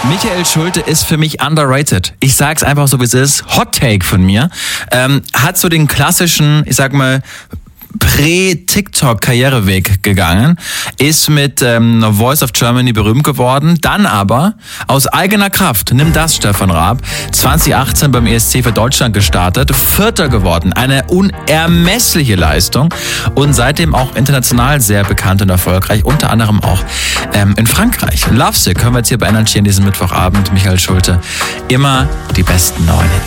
Michael Schulte ist für mich underrated. Ich sag's einfach so, wie es ist. Hot Take von mir. Hat so den klassischen, ich sag mal, Prä-TikTok-Karriereweg gegangen, ist mit Voice of Germany berühmt geworden, dann aber aus eigener Kraft, nimm das Stefan Raab, 2018 beim ESC für Deutschland gestartet, Vierter geworden, eine unermessliche Leistung und seitdem auch international sehr bekannt und erfolgreich, unter anderem auch in Frankreich. Lovesick hören wir jetzt hier bei Energy an diesem Mittwochabend, Michael Schulte, immer die besten neuen Hits.